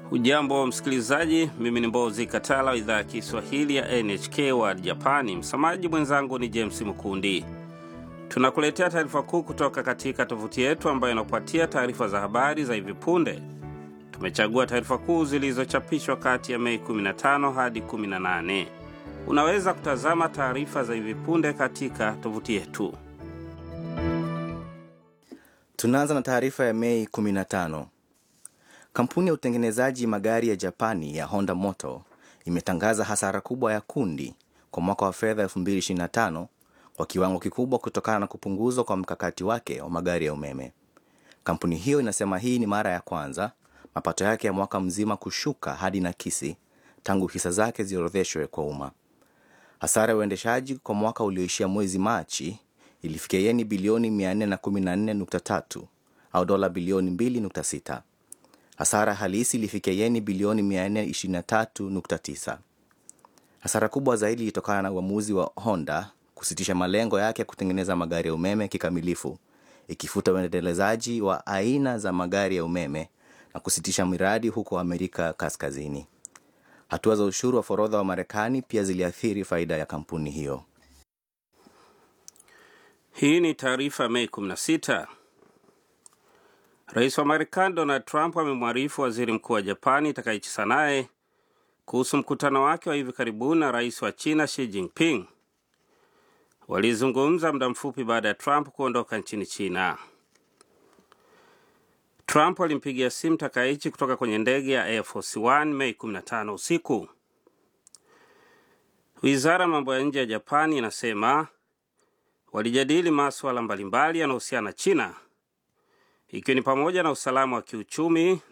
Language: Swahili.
Ujambo msikilizaji, mimi ni Mbozi Katala, idhaa ya Kiswahili ya NHK World Japani. Msamaji mwenzangu ni James Mukundi. Tunakuletea taarifa kuu kutoka katika tovuti yetu ambayo inakupatia taarifa za habari za hivi punde. Tumechagua taarifa kuu zilizochapishwa kati ya Mei 15 hadi 18. Unaweza kutazama taarifa za hivi punde katika tovuti yetu. Tunaanza na taarifa ya Mei 15. Kampuni ya utengenezaji magari ya Japani ya Honda Motor imetangaza hasara kubwa ya kundi kwa mwaka wa fedha 2025 kwa kiwango kikubwa kutokana na kupunguzwa kwa mkakati wake wa magari ya umeme. Kampuni hiyo inasema hii ni mara ya kwanza mapato yake ya mwaka mzima kushuka hadi nakisi tangu hisa zake ziorodheshwe kwa umma. Hasara ya uendeshaji kwa mwaka ulioishia mwezi Machi ilifikia yeni bilioni 414.3 au dola bilioni 2.6. Hasara halisi ilifikia yeni bilioni 423.9. Hasara kubwa zaidi ilitokana na uamuzi wa Honda kusitisha malengo yake ya kutengeneza magari ya umeme kikamilifu, ikifuta uendelezaji wa aina za magari ya umeme na kusitisha miradi huko Amerika Kaskazini. Hatua za ushuru wa forodha wa Marekani pia ziliathiri faida ya kampuni hiyo. Hii ni taarifa Mei 16. Rais wa Marekani Donald Trump amemwarifu waziri mkuu wa Japani Takaichi naye kuhusu mkutano wake wa hivi karibuni na rais wa China Xi Jinping. Walizungumza muda mfupi baada ya Trump kuondoka nchini China. Trump alimpigia simu Takaichi kutoka kwenye ndege ya Air Force One Mei 15 usiku. Wizara ya mambo ya nje ya Japani inasema walijadili masuala mbalimbali yanayohusiana na China, ikiwa ni pamoja na usalama wa kiuchumi